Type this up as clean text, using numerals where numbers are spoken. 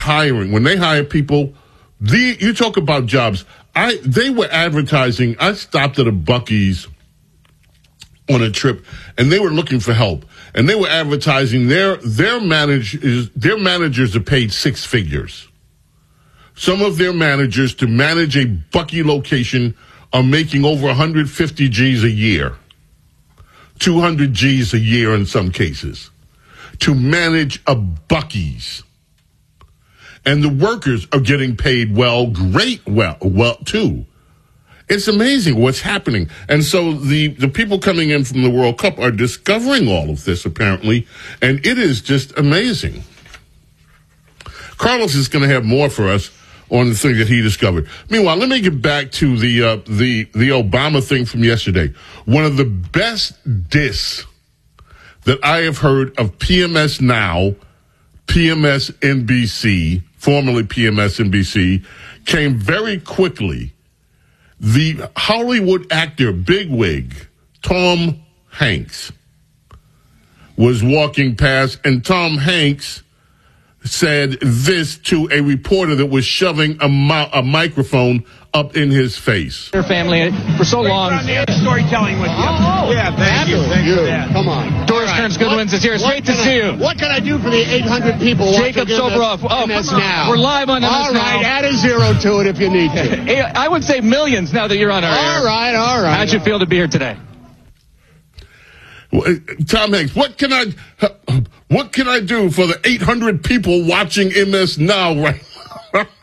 hiring, when they hire people, you talk about jobs. They were advertising. I stopped at a Buc-ee's on a trip, and they were looking for help. And they were advertising their managers are paid six figures. Some of their managers to manage a Buc-ee location are making over 150 G's a year, 200 G's a year in some cases, to manage a Buc-ee's. And the workers are getting paid well too. It's amazing what's happening. And so the people coming in from the World Cup are discovering all of this, apparently, and it is just amazing. Carlos is going to have more for us on the thing that he discovered. Meanwhile, let me get back to the Obama thing from yesterday. One of the best diss that I have heard of PMS Now, PMS NBC, formerly PMS NBC, came very quickly. The Hollywood actor bigwig, Tom Hanks, was walking past, and Tom Hanks said this to a reporter that was shoving a microphone up in his face. Your family for so long. Storytelling with you. Oh, yeah, thank you. Thank you. Come on. Doris Kearns Goodwins is here. It's great to see you. What can I do for the 800 people Jacob Soboroff. MS Now? We're live on MS All right, Now. add a zero to it if you need to. I would say millions now that you're on our air. All right. How'd you feel to be here today? Tom Hanks, what can I do for the 800 people watching MS Now right